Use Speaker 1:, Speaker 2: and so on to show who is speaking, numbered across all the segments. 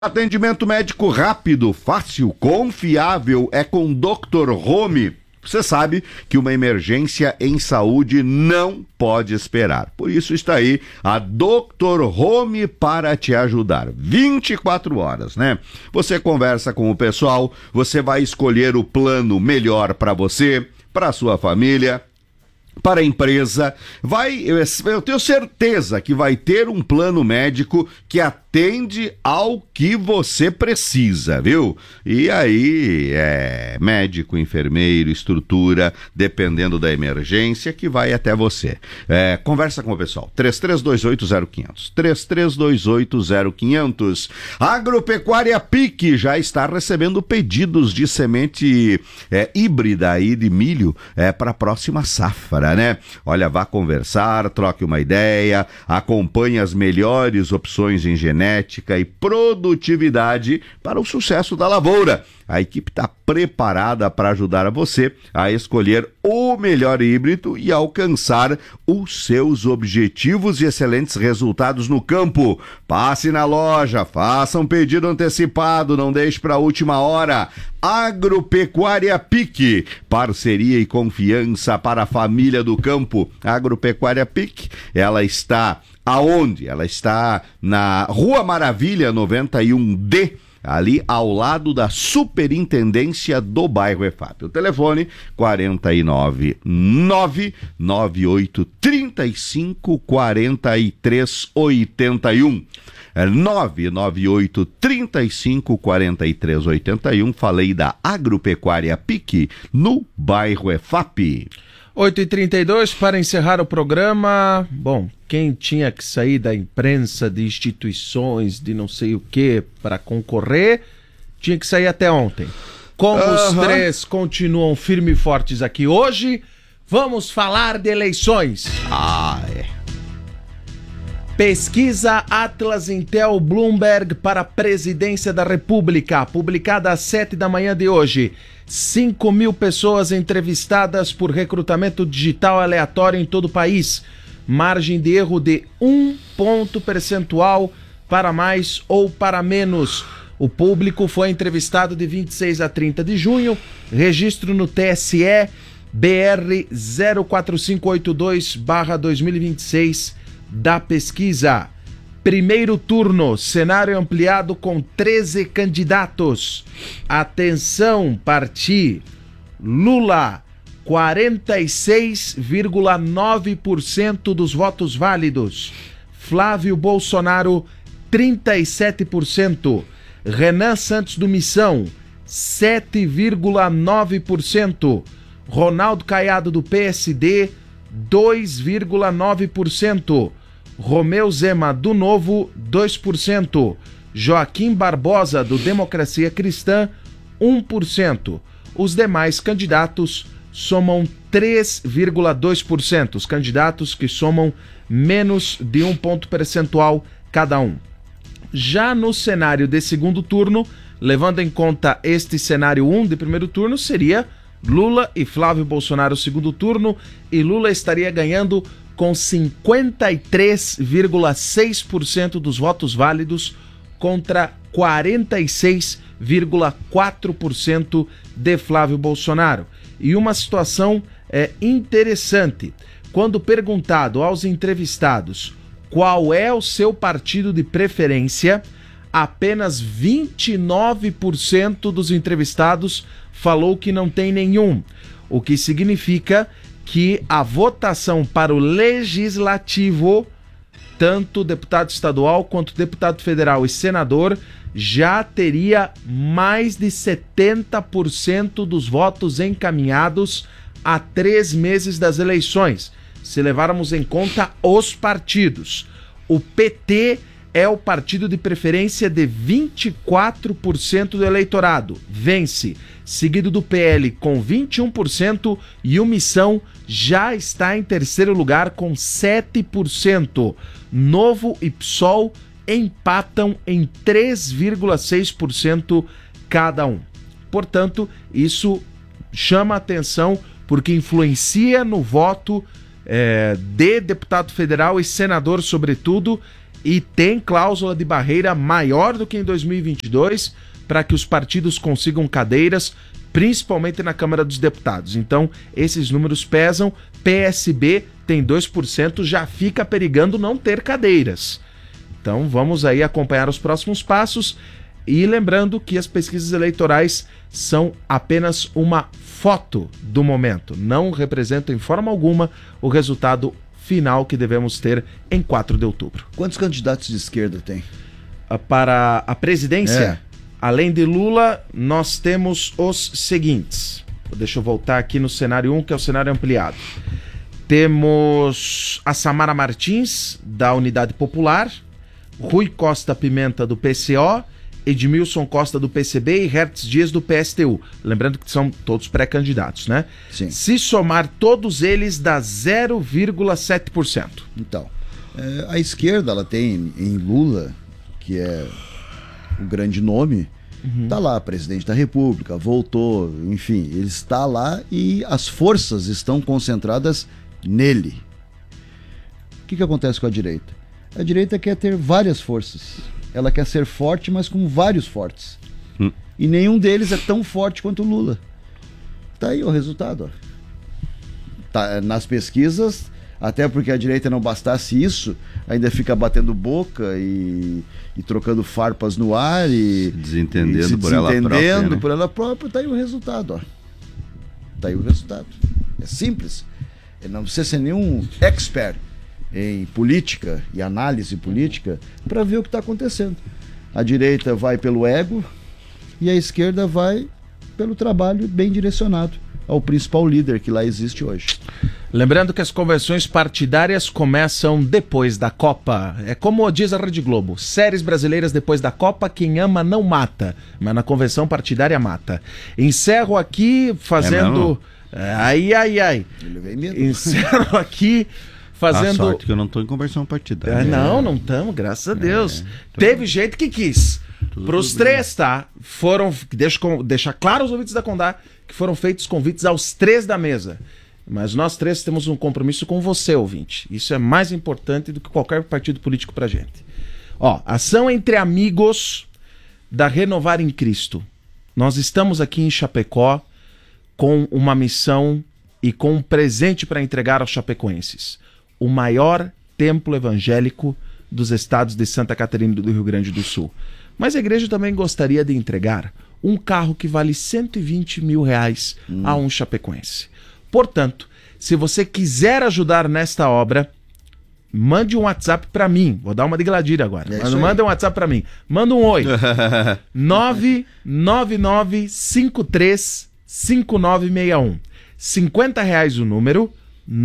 Speaker 1: Atendimento médico rápido, fácil, confiável é com Dr. Home. Você sabe que uma emergência em saúde não pode esperar. Por isso está aí a Dr. Home para te ajudar. 24 horas, né? Você conversa com o pessoal, você vai escolher o plano melhor para você, para sua família, para a empresa. Eu tenho certeza que vai ter um plano médico que atende ao que você precisa, viu? E aí médico, enfermeiro, estrutura, dependendo da emergência, que vai até você. Conversa com o pessoal. 33280500. 33280500. Agropecuária Pique já está recebendo pedidos de semente híbrida aí de milho para a próxima safra, né? Olha, vá conversar, troque uma ideia, acompanhe as melhores opções em genética e produtividade para o sucesso da lavoura. A equipe está preparada para ajudar a você a escolher o melhor híbrido e alcançar os seus objetivos e excelentes resultados no campo. Passe na loja, faça um pedido antecipado, não deixe para a última hora. Agropecuária Pique, parceria e confiança para a família do campo. Agropecuária Pique, ela está aonde? Ela está na Rua Maravilha 91D, ali ao lado da Superintendência do bairro EFAP. O telefone 499-9835-4381. 998-35-4381. Falei da Agropecuária Pique no bairro EFAP.
Speaker 2: 8h32 para encerrar o programa. Bom, quem tinha que sair da imprensa, de instituições, de não sei o que, para concorrer, tinha que sair até ontem. Como os três continuam firmes e fortes aqui hoje, vamos falar de eleições. Pesquisa Atlas Intel Bloomberg para a presidência da República, publicada às 7 da manhã de hoje. 5.000 pessoas entrevistadas por recrutamento digital aleatório em todo o país. Margem de erro de 1 ponto percentual para mais ou para menos. O público foi entrevistado de 26 a 30 de junho. Registro no TSE BR 04582/2026 da pesquisa. Primeiro turno, cenário ampliado com 13 candidatos. Atenção, parti. Lula, 46,9% dos votos válidos. Flávio Bolsonaro, 37%. Renan Santos do Missão, 7,9%. Ronaldo Caiado do PSD, 2,9%. Romeu Zema do Novo, 2%. Joaquim Barbosa do Democracia Cristã, 1%. Os demais candidatos somam 3,2%. Os candidatos que somam menos de 1 ponto percentual cada um. Já no cenário de segundo turno, levando em conta este cenário 1 de primeiro turno, seria Lula e Flávio Bolsonaro segundo turno, e Lula estaria ganhando com 53,6% dos votos válidos contra 46,4% de Flávio Bolsonaro. E uma situação interessante. Quando perguntado aos entrevistados qual é o seu partido de preferência, apenas 29% dos entrevistados falou que não tem nenhum, o que significa que a votação para o legislativo, tanto deputado estadual quanto deputado federal e senador, já teria mais de 70% dos votos encaminhados a 3 meses das eleições, se levarmos em conta os partidos. O PT é o partido de preferência de 24% do eleitorado, vence, seguido do PL com 21%, e o Missão já está em terceiro lugar com 7%. Novo e PSOL empatam em 3,6% cada um. Portanto, isso chama atenção porque influencia no voto de deputado federal e senador, sobretudo, e tem cláusula de barreira maior do que em 2022 para que os partidos consigam cadeiras, principalmente na Câmara dos Deputados. Então, esses números pesam. PSB tem 2%, já fica perigando não ter cadeiras. Então, vamos aí acompanhar os próximos passos. E lembrando que as pesquisas eleitorais são apenas uma foto do momento. Não representam em forma alguma o resultado final que devemos ter em 4 de outubro.
Speaker 3: Quantos candidatos de esquerda tem?
Speaker 2: Para a presidência, além de Lula, nós temos os seguintes. Deixa eu voltar aqui no cenário 1, que é o cenário ampliado. Temos a Samara Martins, da Unidade Popular, Rui Costa Pimenta, do PCO, Edmilson Costa, do PCB, e Hertz Dias, do PSTU. Lembrando que são todos pré-candidatos, né?
Speaker 3: Sim.
Speaker 2: Se somar todos eles, dá 0,7%.
Speaker 3: Então, a esquerda, ela tem em Lula, que é o grande nome, tá lá, presidente da República, voltou, enfim, ele está lá e as forças estão concentradas nele. O que acontece com a direita? A direita quer ter várias forças. Ela quer ser forte, mas com vários fortes. E nenhum deles é tão forte quanto o Lula. Tá aí o resultado. Ó. Tá, nas pesquisas, até porque a direita não bastasse isso, ainda fica batendo boca e trocando farpas no ar e
Speaker 1: desentendendo
Speaker 3: por ela própria, né?
Speaker 1: por ela
Speaker 3: própria. Tá aí o resultado. Ó. Tá aí o resultado. É simples. Ele não precisa ser nenhum expert em política e análise política para ver o que está acontecendo. A direita vai pelo ego e a esquerda vai pelo trabalho bem direcionado ao principal líder que lá existe hoje.
Speaker 2: Lembrando que as convenções partidárias começam depois da Copa. É como diz a Rede Globo, séries brasileiras depois da Copa, quem ama não mata, mas na convenção partidária mata. Encerro aqui fazendo... Ai.
Speaker 3: Ele veio medo.
Speaker 2: Encerro aqui fazendo...
Speaker 1: A sorte que eu não estou em conversão partidária.
Speaker 2: Não estamos, graças a Deus. Teve gente que quis. Pros três, tá? Deixa claro os ouvintes da Condá que foram feitos convites aos 3 da mesa. Mas nós 3 temos um compromisso com você, ouvinte. Isso é mais importante do que qualquer partido político pra gente. Ó, ação entre amigos da Renovar em Cristo. Nós estamos aqui em Chapecó com uma missão e com um presente para entregar aos chapecoenses. O maior templo evangélico dos estados de Santa Catarina e do Rio Grande do Sul. Mas a igreja também gostaria de entregar um carro que vale R$120 mil a um chapecoense. Portanto, se você quiser ajudar nesta obra, mande um WhatsApp para mim. Vou dar uma de Gladir agora. Manda um WhatsApp para mim. Manda um oi. 999535961. R$50 o número.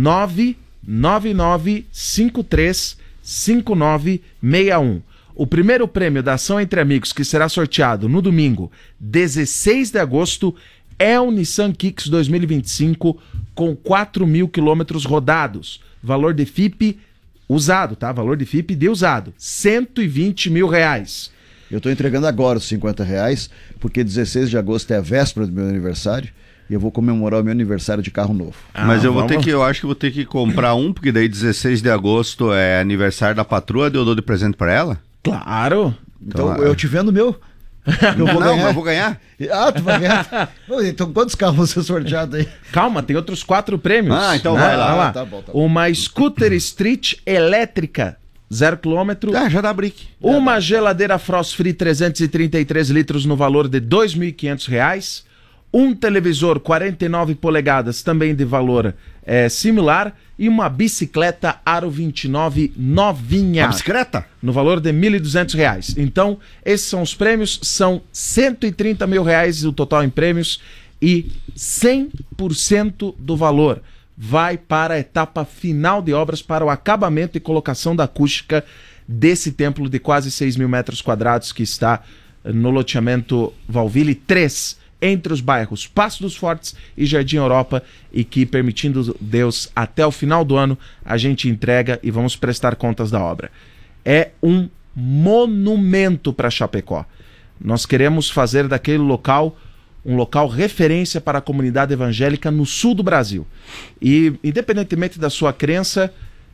Speaker 2: 999535961. O primeiro prêmio da Ação Entre Amigos, que será sorteado no domingo, 16 de agosto, é o Nissan Kicks 2025 com 4.000 quilômetros rodados. Valor de FIP usado, tá? Valor de FIP de usado. R$120 mil.
Speaker 3: Eu tô entregando agora os R$50, porque 16 de agosto é a véspera do meu aniversário. E eu vou comemorar o meu aniversário de carro novo.
Speaker 1: Mas eu acho que vou ter que comprar um, porque daí 16 de agosto é aniversário da patroa, eu dou de presente pra ela?
Speaker 2: Claro.
Speaker 3: Então eu te vendo o meu.
Speaker 1: Eu vou ganhar.
Speaker 3: Ah, tu vai ganhar. Então quantos carros vão ser sorteados aí?
Speaker 2: Calma, tem outros 4 prêmios.
Speaker 1: Então vai lá.
Speaker 3: Tá bom.
Speaker 2: Uma scooter street elétrica, 0 km.
Speaker 1: Já dá brick.
Speaker 2: Uma geladeira Frost Free 333 litros no valor de R$2.500. Um televisor 49 polegadas, também de valor similar. E uma bicicleta Aro 29 novinha.
Speaker 1: A bicicleta?
Speaker 2: No valor de R$1.200. Então, esses são os prêmios. São R$130 mil o total em prêmios. E 100% do valor vai para a etapa final de obras, para o acabamento e colocação da acústica desse templo de quase 6 mil metros quadrados que está no loteamento Valville 3, entre os bairros Passo dos Fortes e Jardim Europa, e que, permitindo Deus, até o final do ano a gente entrega e vamos prestar contas da obra. É um monumento para Chapecó. Nós queremos fazer daquele local um local referência para a comunidade evangélica no sul do Brasil. E, independentemente da sua crença,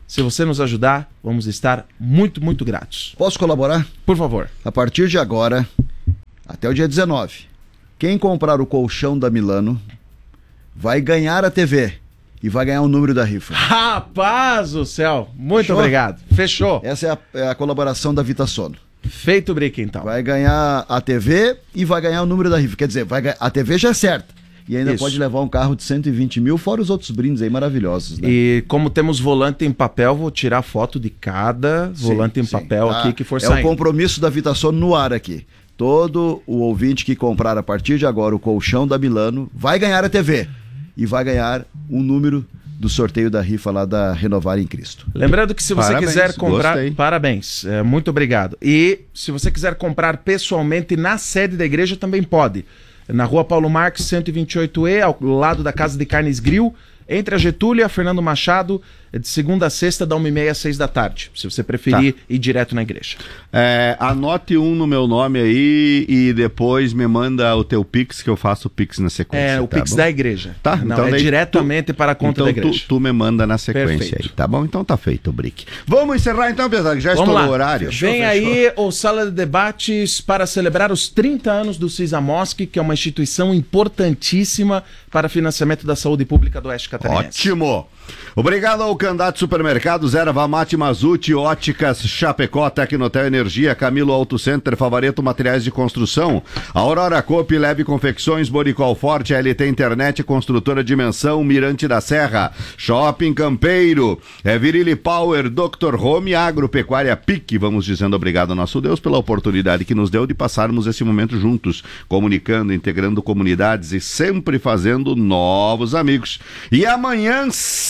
Speaker 2: Se você nos ajudar, vamos estar muito, muito gratos.
Speaker 3: Posso colaborar?
Speaker 2: Por favor.
Speaker 3: A partir de agora, até o dia 19, quem comprar o colchão da Milano vai ganhar a TV e vai ganhar o número da rifa.
Speaker 2: Rapaz do céu, muito
Speaker 3: Fechou?
Speaker 2: obrigado. Fechou.
Speaker 3: Essa é a colaboração da Vitasono.
Speaker 2: Feito o brick, então.
Speaker 3: Vai ganhar a TV e vai ganhar o número da rifa. Quer dizer, a TV já é certa. E ainda
Speaker 2: Isso.
Speaker 3: pode levar um carro de 120 mil, fora os outros brindes aí maravilhosos, né?
Speaker 2: E como temos volante em papel, vou tirar foto de cada volante em papel aqui que for saindo.
Speaker 3: É o compromisso da Vitasono no ar aqui. Todo o ouvinte que comprar a partir de agora o colchão da Milano vai ganhar a TV e vai ganhar um número do sorteio da rifa lá da Renovar em Cristo.
Speaker 2: Lembrando que se você
Speaker 1: Parabéns,
Speaker 2: quiser comprar...
Speaker 1: gostei.
Speaker 2: Parabéns, muito obrigado. E se você quiser comprar pessoalmente na sede da igreja, também pode. Na rua Paulo Marques, 128E, ao lado da Casa de Carnes Grill, entre a Getúlio e a Fernando Machado, de segunda a sexta, da 1h30 às 6 da tarde, se você preferir ir direto na igreja.
Speaker 1: Anote um no meu nome aí e depois me manda o teu Pix, que eu faço o Pix na sequência.
Speaker 2: O Pix
Speaker 1: bom?
Speaker 2: da igreja.
Speaker 1: Tá,
Speaker 2: Não,
Speaker 1: então
Speaker 2: é
Speaker 1: daí
Speaker 2: diretamente para a conta
Speaker 1: então
Speaker 2: da igreja.
Speaker 1: tu me manda na sequência
Speaker 2: Perfeito.
Speaker 1: aí, tá bom? Então tá feito o brick. Vamos encerrar então, pessoal, que já
Speaker 2: Vamos
Speaker 1: estourou
Speaker 2: lá.
Speaker 1: o horário.
Speaker 2: Vem aí o Sala de Debates para celebrar os 30 anos do CISAMOSC, que é uma instituição importantíssima para financiamento da saúde pública do Oeste Catarinense.
Speaker 1: Ótimo! Obrigado ao Candidato Supermercados, Erva Mate Mazuti, Óticas, Chapecó, Tecnotel Energia, Camilo Auto Center, Favareto Materiais de Construção, Aurora Coop, Leve Confecções, Boricol Forte, LT Internet, Construtora Dimensão, Mirante da Serra, Shopping Campeiro, Virilli Power, Dr. Home, Agropecuária PIC. Vamos dizendo obrigado ao nosso Deus pela oportunidade que nos deu de passarmos esse momento juntos, comunicando, integrando comunidades e sempre fazendo novos amigos. E amanhã,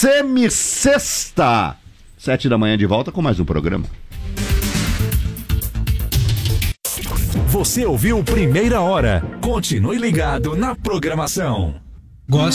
Speaker 1: semi-sexta, 7 da manhã, de volta com mais um programa.
Speaker 4: Você ouviu Primeira Hora. Continue ligado na programação.